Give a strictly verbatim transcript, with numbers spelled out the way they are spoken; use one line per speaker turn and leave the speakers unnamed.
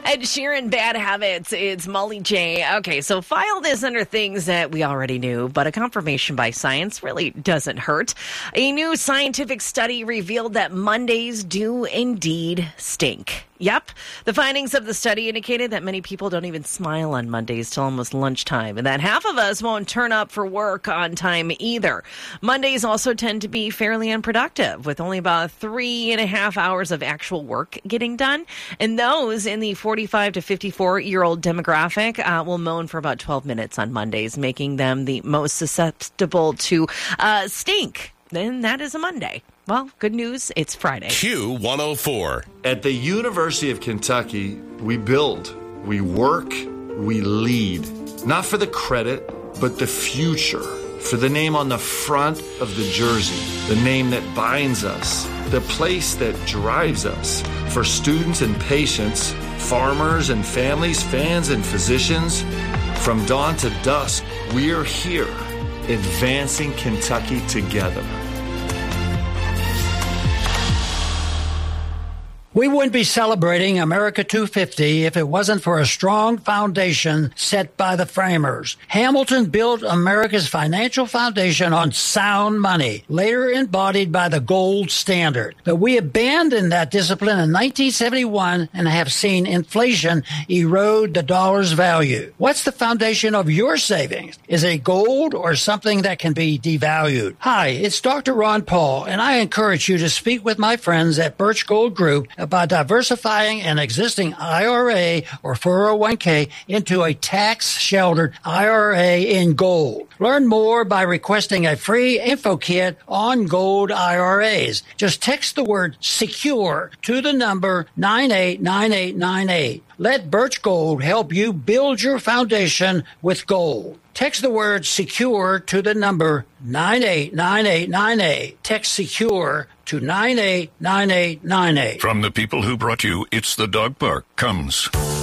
Ed Sheeran, Bad Habits. It's Molly J. Okay, so file this under things that we already knew, but a confirmation by science really doesn't hurt. A new scientific study revealed that Mondays do indeed stink. Yep. The findings of the study indicated that many people don't even smile on Mondays till almost lunchtime, and that half of us won't turn up for work on time either. Mondays also tend to be fairly unproductive, with only about three and a half hours of actual work getting done. And those in the forty-five to fifty-four-year-old demographic uh, will moan for about twelve minutes on Mondays, making them the most susceptible to uh, stink. Then that is a Monday. Well, good news, it's Friday.
Q one oh four.
At the University of Kentucky, we build, we work, we lead. Not for the credit, but the future. For the name on the front of the jersey. The name that binds us. The place that drives us. For students and patients, farmers and families, fans and physicians. From dawn to dusk, we're here, advancing Kentucky together.
We wouldn't be celebrating America two fifty if it wasn't for a strong foundation set by the framers. Hamilton built America's financial foundation on sound money, later embodied by the gold standard. But we abandoned that discipline in nineteen seventy-one and have seen inflation erode the dollar's value. What's the foundation of your savings? Is it gold or something that can be devalued? Hi, it's Doctor Ron Paul, and I encourage you to speak with my friends at Birch Gold Group about diversifying an existing I R A or four oh one k into a tax-sheltered I R A in gold. Learn more by requesting a free info kit on gold I R As. Just text the word SECURE to the number nine eight nine eight nine eight. Let Birch Gold help you build your foundation with gold. Text the word SECURE to the number nine eight nine eight nine eight. Text SECURE to nine eight nine eight nine eight.
From the people who brought you It's the Dog Park comes